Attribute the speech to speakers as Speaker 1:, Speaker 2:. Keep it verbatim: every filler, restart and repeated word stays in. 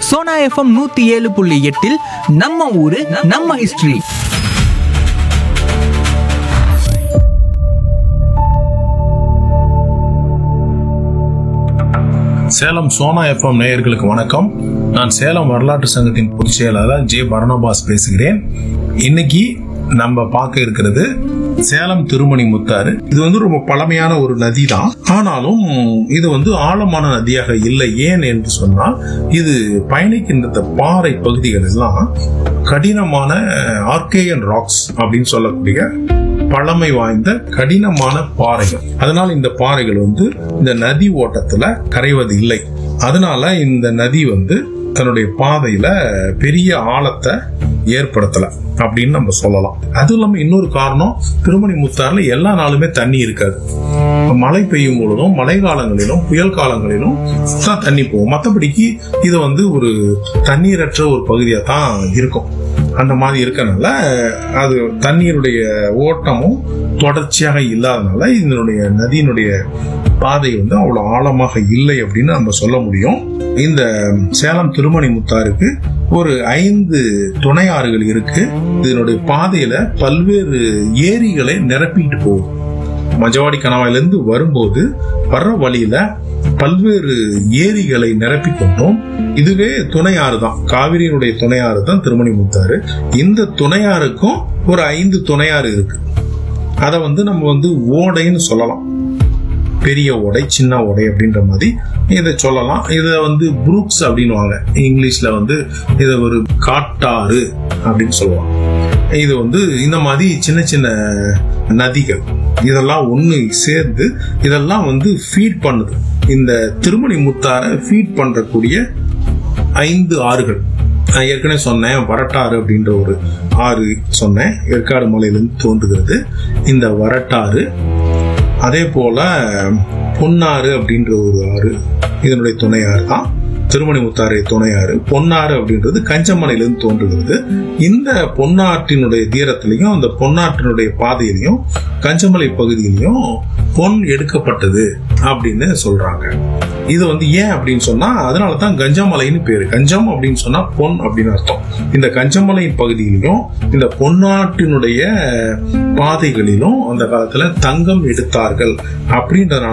Speaker 1: Sona FM நூத்தி ஏழு புள்ளி எட்டில் நம்ம ஊரு நம்ம ஹிஸ்டரி.
Speaker 2: சேலம் சோனா எஃப்எம் நேயர்களுக்கு வணக்கம். நான் சேலம் வரலாற்று சங்கத்தின் பொதுச் செயலாளர் ஜே பரணபாஸ் பேசுகிறேன். இன்னைக்கு நம்ம பார்க்க இருக்கிறது சேலம் திருமணி முத்தாறு. இது வந்து ரொம்ப பழமையான ஒரு நதி தான். ஆனாலும் இது வந்து ஆழமான நதியாக இல்லை. ஏன் என்று சொன்னால், இது பயணிக்கின்ற பாறை பகுதிகள் எல்லாம் கடினமான ஆர்கேயன் ராக்ஸ் அப்படின்னு சொல்லக்கூடிய பழமை வாய்ந்த கடினமான பாறைகள். அதனால இந்த பாறைகள் வந்து இந்த நதி ஓட்டத்துல கரைவது இல்லை. அதனால இந்த நதி வந்து தன்னுடைய பாதையில பெரிய ஆழத்தை ஏற்படுத்தல அப்படின்னு நம்ம சொல்லலாம். அது இல்லாம இன்னொரு காரணம், திருமணி முத்தாறுல எல்லா நாளுமே தண்ணி இருக்காது. மழை பெய்யும் பொழுதும் மழை காலங்களிலும் புயல் காலங்களிலும் தான் தண்ணி போகும். மற்றபடிக்கு இது வந்து ஒரு தண்ணீரற்ற ஒரு பகுதியா தான் இருக்கும். அந்த மாதிரி இருக்கனால அது தண்ணீருடைய ஓட்டமும் தொடர்ச்சியாக இல்லாதனால இதனுடைய நதியினுடைய பாதை வந்து அவ்வளவு ஆழமாக இல்லை அப்படின்னு நம்ம சொல்ல முடியும். இந்த சேலம் திருமணி முத்தாறுக்கு ஒரு ஐந்து துணை ஆறுகள் இருக்கு. இதனுடைய பாதையில பல்வேறு ஏரிகளை நிரப்பிட்டு போகும். மஜவாடி கணவாயிலிருந்து வரும்போது வர்ற வழியில பல்வேறு ஏரிகளை நிரப்பி கொண்டோம். இதுவே துணையாறு தான், காவிரியினுடைய துணையாறு தான் திருமணி முத்தாறு. இந்த துணையாறுக்கும் ஒரு ஐந்து துணையாறு இருக்கு. அத வந்து நம்ம வந்து ஓடைன்னு சொல்லலாம். பெரிய ஓடை, சின்ன ஓடை அப்படின்ற மாதிரி இதை சொல்லலாம். இத வந்து புரூக்ஸ் அப்படின்னுவாங்க. இங்கிலீஷ்ல வந்து இதை ஒரு காட்டாறு அப்படின்னு சொல்லுவாங்க. இது வந்து இந்த மாதிரி சின்ன சின்ன நதிகள் இதெல்லாம் ஒண்ணு சேர்ந்து இதெல்லாம் வந்து ஃபீட் பண்ணுது. இந்த திருமணி முத்தாரை ஃபீட் பண்றக்கூடிய ஐந்து ஆறுகள் நான் ஏற்கனவே சொன்னேன். வரட்டாறு அப்படின்ற ஒரு ஆறு சொன்னேன், ஏற்காடு மலையிலிருந்து தோன்றுகிறது இந்த வரட்டாறு. அதே போல பொன்னாறு அப்படின்ற ஒரு ஆறு இதனுடைய துணையாறு தான் திருமணி முத்தாறு துணையாறு. பொன்னாறு அப்படின்றது கஞ்சமலையிலிருந்து தோன்றுகிறது. இந்த பொன்னாற்றினுடைய தீரத்திலையும் அந்த பொன்னாற்றினுடைய பாதையிலையும் கஞ்சமலை பகுதியிலையும் பொன் எடுக்கப்பட்டது அப்படின்னு சொல்றாங்க. இது வந்து ஏன் அப்படின்னு சொன்னா, அதனாலதான் கஞ்சமலைன்னு பேரு. கஞ்சம் அப்படின்னு சொன்னா பொன் அப்படின்னு அர்த்தம். இந்த கஞ்சமலை பகுதியிலும் இந்த பொன்னாட்டினுடைய பாதைகளிலும் அந்த காலத்துல தங்கம் எடுத்தார்கள் அப்படின்றதுனால